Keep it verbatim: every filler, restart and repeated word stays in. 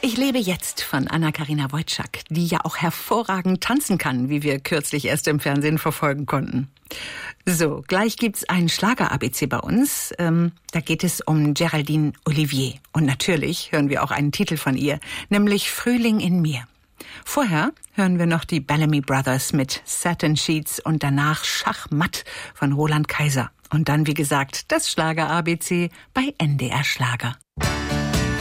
Ich lebe jetzt von Anna-Karina Wojcik, die ja auch hervorragend tanzen kann, wie wir kürzlich erst im Fernsehen verfolgen konnten. So, gleich gibt's ein Schlager-A B C bei uns. Ähm, da geht es um Géraldine Olivier. Und natürlich hören wir auch einen Titel von ihr, nämlich Frühling in mir. Vorher hören wir noch die Bellamy Brothers mit Satin Sheets und danach Schachmatt von Roland Kaiser. Und dann, wie gesagt, das Schlager-A B C bei N D R Schlager.